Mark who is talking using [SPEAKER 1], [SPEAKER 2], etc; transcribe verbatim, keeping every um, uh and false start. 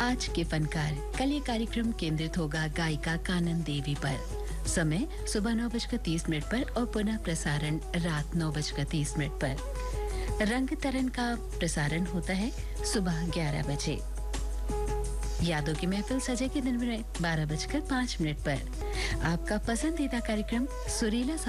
[SPEAKER 1] आज के फनकार। कल ये कार्यक्रम केंद्रित होगा गायिका कानन देवी पर। समय सुबह नौ बजकर तीस मिनट पर और पुनः प्रसारण रात नौ बजकर तीस मिनट पर। रंग तरन का प्रसारण होता है सुबह ग्यारह बजे। यादों की महफिल सजेगी दिन में बारह बजकर पाँच मिनट पर। आपका पसंदीदा कार्यक्रम सुरीला